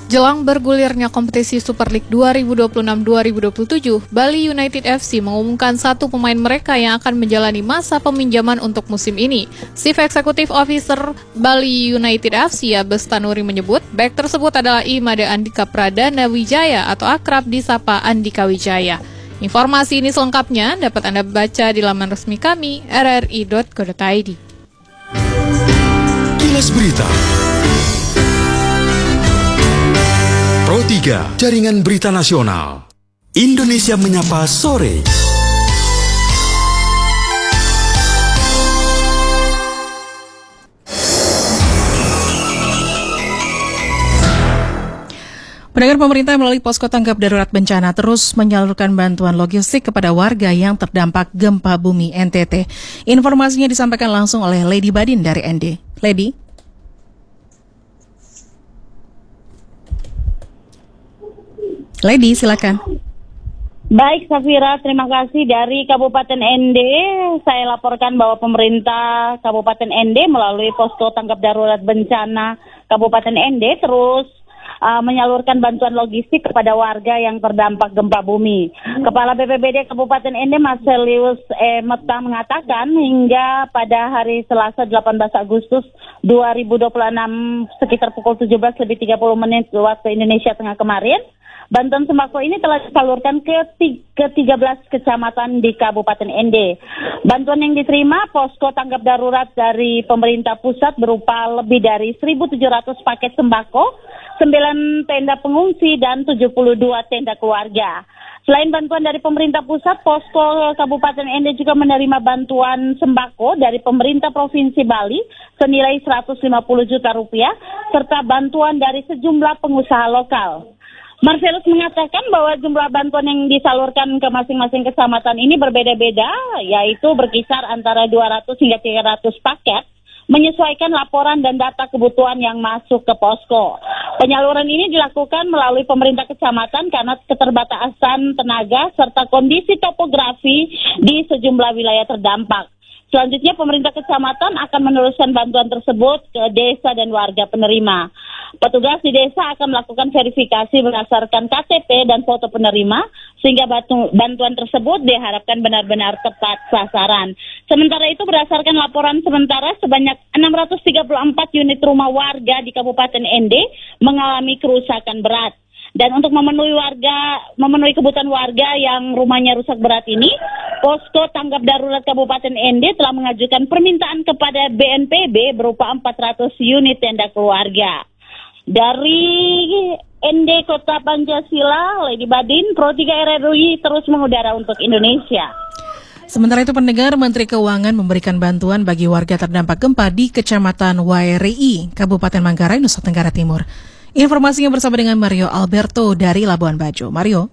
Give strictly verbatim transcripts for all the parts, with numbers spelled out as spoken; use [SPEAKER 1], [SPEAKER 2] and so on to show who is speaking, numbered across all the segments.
[SPEAKER 1] Jelang bergulirnya kompetisi Super League dua ribu dua puluh enam dua ribu dua puluh tujuh, Bali United F C mengumumkan satu pemain mereka yang akan menjalani masa peminjaman untuk musim ini. Chief Executive Officer Bali United F C, Abes Tanuri, menyebut bek tersebut adalah Imade Andika Pradana Wijaya atau akrab disapa Andika Wijaya. Informasi ini selengkapnya dapat Anda baca di laman resmi kami r r i dot co dot i d.
[SPEAKER 2] Kilas Berita Pro tiga, Jaringan Berita Nasional. Indonesia Menyapa Sore.
[SPEAKER 3] Pendengar, pemerintah melalui Posko Tanggap Darurat Bencana terus menyalurkan bantuan logistik kepada warga yang terdampak gempa bumi N T T. Informasinya disampaikan langsung oleh Lady Badin dari N D. Lady? Lady, silakan.
[SPEAKER 4] Baik, Safira, terima kasih. Dari Kabupaten N D, saya laporkan bahwa pemerintah Kabupaten N D melalui Posko Tanggap Darurat Bencana Kabupaten N D terus uh, menyalurkan bantuan logistik kepada warga yang terdampak gempa bumi. Kepala B P B D Kabupaten N D, Marcelius E. Meta, mengatakan hingga pada hari Selasa delapan belas Agustus dua ribu dua puluh enam sekitar pukul tujuh belas lebih tiga puluh menit waktu Indonesia Tengah kemarin, bantuan sembako ini telah disalurkan ke tiga belas kecamatan di Kabupaten N D. Bantuan yang diterima posko tanggap darurat dari pemerintah pusat berupa lebih dari seribu tujuh ratus paket sembako, sembilan tenda pengungsi, dan tujuh puluh dua tenda keluarga. Selain bantuan dari pemerintah pusat, posko Kabupaten N D juga menerima bantuan sembako dari pemerintah Provinsi Bali senilai seratus lima puluh juta rupiah, serta bantuan dari sejumlah pengusaha lokal. Marcellus mengatakan bahwa jumlah bantuan yang disalurkan ke masing-masing kecamatan ini berbeda-beda, yaitu berkisar antara dua ratus hingga tiga ratus paket, menyesuaikan laporan dan data kebutuhan yang masuk ke posko. Penyaluran ini dilakukan melalui pemerintah kecamatan karena keterbatasan tenaga serta kondisi topografi di sejumlah wilayah terdampak. Selanjutnya, pemerintah kecamatan akan meneruskan bantuan tersebut ke desa dan warga penerima. Petugas di desa akan melakukan verifikasi berdasarkan K T P dan foto penerima, sehingga bantuan tersebut diharapkan benar-benar tepat sasaran. Sementara itu, berdasarkan laporan sementara, sebanyak enam ratus tiga puluh empat unit rumah warga di Kabupaten N D mengalami kerusakan berat. Dan untuk memenuhi warga, memenuhi kebutuhan warga yang rumahnya rusak berat ini, Posko Tanggap Darurat Kabupaten N D telah mengajukan permintaan kepada B N P B berupa empat ratus unit tenda keluarga. Dari N D Kota Pancasila, Lady Badin, Pro tiga R R I terus mengudara untuk Indonesia.
[SPEAKER 3] Sementara itu, pendengar, Menteri Keuangan memberikan bantuan bagi warga terdampak gempa di Kecamatan Wairei, Kabupaten Manggarai, Nusa Tenggara Timur. Informasinya bersama dengan Mario Alberto dari Labuan Bajo. Mario.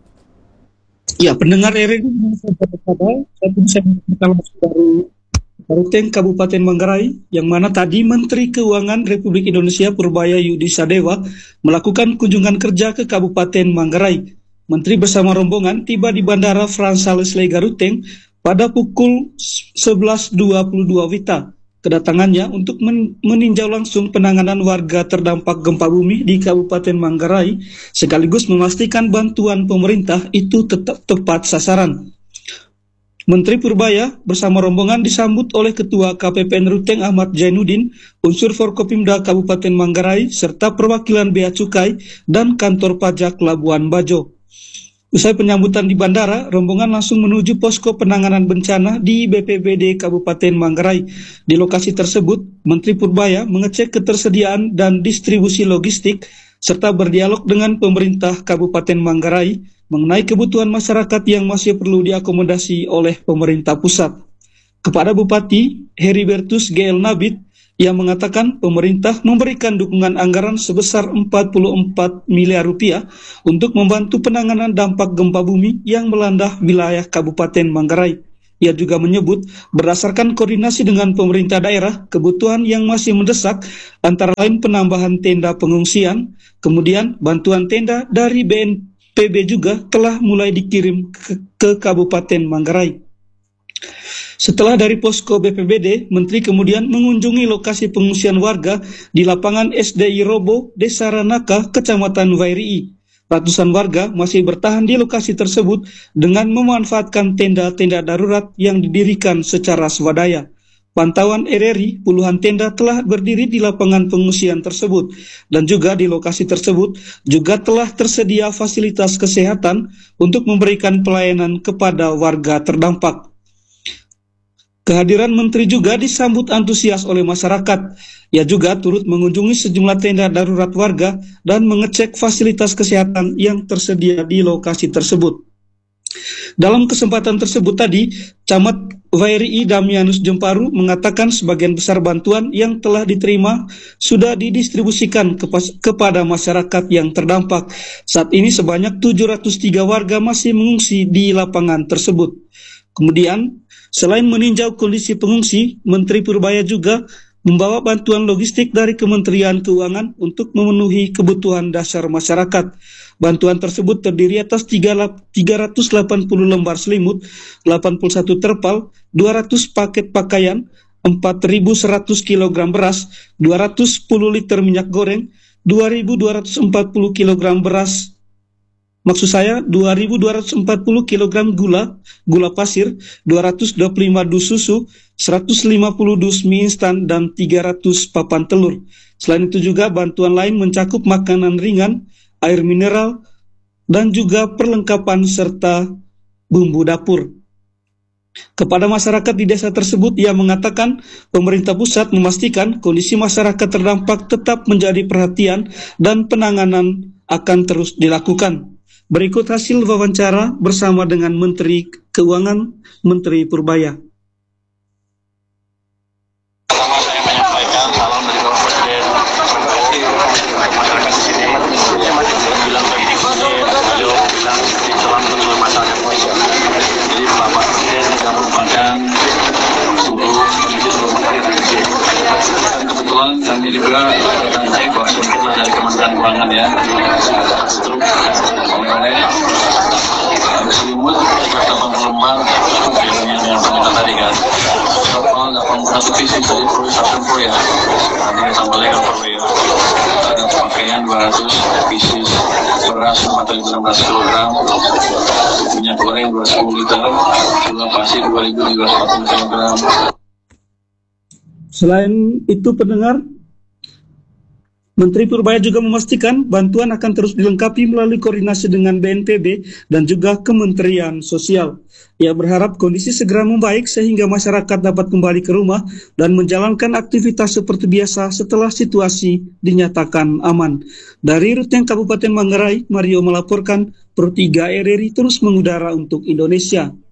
[SPEAKER 5] Ya, pendengar R R I, saya bisa langsung dari Ruteng Kabupaten Manggarai, yang mana tadi Menteri Keuangan Republik Indonesia Purbaya Yudi Sadewa melakukan kunjungan kerja ke Kabupaten Manggarai. Menteri bersama rombongan tiba di Bandara Frans Sales Lega Ruteng pada pukul sebelas dua puluh dua Wita. Kedatangannya untuk men- meninjau langsung penanganan warga terdampak gempa bumi di Kabupaten Manggarai, sekaligus memastikan bantuan pemerintah itu tetap tepat sasaran. Menteri Purbaya bersama rombongan disambut oleh Ketua K P P N Ruteng Ahmad Jainuddin, unsur Forkopimda Kabupaten Manggarai, serta perwakilan Bea Cukai dan Kantor Pajak Labuan Bajo. Usai penyambutan di bandara, rombongan langsung menuju posko penanganan bencana di B P B D Kabupaten Manggarai. Di lokasi tersebut, Menteri Purbaya mengecek ketersediaan dan distribusi logistik, serta berdialog dengan pemerintah Kabupaten Manggarai mengenai kebutuhan masyarakat yang masih perlu diakomodasi oleh pemerintah pusat. Kepada Bupati Heribertus G L Nabit, ia mengatakan pemerintah memberikan dukungan anggaran sebesar empat puluh empat miliar rupiah untuk membantu penanganan dampak gempa bumi yang melanda wilayah Kabupaten Manggarai. Ia juga menyebut berdasarkan koordinasi dengan pemerintah daerah, kebutuhan yang masih mendesak antara lain penambahan tenda pengungsian, kemudian bantuan tenda dari B N P B juga telah mulai dikirim ke, ke Kabupaten Manggarai. Setelah dari posko B P B D, Menteri kemudian mengunjungi lokasi pengungsian warga di lapangan S D I Robo, Desa Ranaka, Kecamatan Wairei. Ratusan warga masih bertahan di lokasi tersebut dengan memanfaatkan tenda-tenda darurat yang didirikan secara swadaya. Pantauan R R I, puluhan tenda telah berdiri di lapangan pengungsian tersebut, dan juga di lokasi tersebut juga telah tersedia fasilitas kesehatan untuk memberikan pelayanan kepada warga terdampak. Kehadiran Menteri juga disambut antusias oleh masyarakat. Ia juga turut mengunjungi sejumlah tenda darurat warga dan mengecek fasilitas kesehatan yang tersedia di lokasi tersebut. Dalam kesempatan tersebut tadi, Camat Wairei Damianus Jemparu mengatakan sebagian besar bantuan yang telah diterima sudah didistribusikan kepas- kepada masyarakat yang terdampak. Saat ini sebanyak tujuh ratus tiga warga masih mengungsi di lapangan tersebut. Kemudian, selain meninjau kondisi pengungsi, Menteri Purbaya juga membawa bantuan logistik dari Kementerian Keuangan untuk memenuhi kebutuhan dasar masyarakat. Bantuan tersebut terdiri atas tiga ratus delapan puluh lembar selimut, delapan puluh satu terpal, dua ratus paket pakaian, empat ribu seratus kilogram beras, dua ratus sepuluh liter minyak goreng, dua ribu dua ratus empat puluh kilogram beras, Maksud saya dua ribu dua ratus empat puluh kilogram gula, gula pasir, dua ratus dua puluh lima dus susu, seratus lima puluh dus mie instan, dan tiga ratus papan telur. Selain itu juga bantuan lain mencakup makanan ringan, air mineral, dan juga perlengkapan serta bumbu dapur. Kepada masyarakat di desa tersebut, ia mengatakan pemerintah pusat memastikan kondisi masyarakat terdampak tetap menjadi perhatian dan penanganan akan terus dilakukan. Berikut hasil wawancara bersama dengan Menteri Keuangan, Menteri Purbaya.
[SPEAKER 6] Pertama saya menyampaikan salam dari Bapak Presiden. Terima kasih masyarakat di sini. Saya bilang begini, beliau bilang salam untuk masyarakat Indonesia. Jadi Bapak Presiden sudah merupakan seluruh kondisi seluruh masyarakat di sini. Dan kebetulan kami juga naik kuasa dari Kementerian Keuangan ya. Struk oleh selimut delapan puluh lembar yang yang ternyata tadi kan. Total delapan puluh satu pieces dari perusahaan pro ya. Nanti sambalnya kan perlu ya. Ada pakaian dua ratus pieces, beras empat ribu enam belas kilogram, minyak goreng dua ratus sepuluh liter, gula pasir dua ribu tiga ratus empat puluh kilogram.
[SPEAKER 5] Selain itu pendengar, Menteri Purbaya juga memastikan bantuan akan terus dilengkapi melalui koordinasi dengan B N P B dan juga Kementerian Sosial. Ia berharap kondisi segera membaik sehingga masyarakat dapat kembali ke rumah dan menjalankan aktivitas seperti biasa setelah situasi dinyatakan aman. Dari Ruteng Kabupaten Manggarai, Mario melaporkan, Pro tiga R R I terus mengudara untuk Indonesia.